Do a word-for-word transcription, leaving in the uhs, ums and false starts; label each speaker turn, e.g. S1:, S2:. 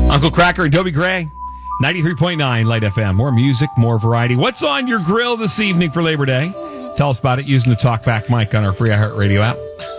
S1: Uncle Cracker and Toby Gray, ninety-three point nine Light F M. More music, more variety. What's on your grill this evening for Labor Day? Tell us about it using the TalkBack mic on our free iHeartRadio app.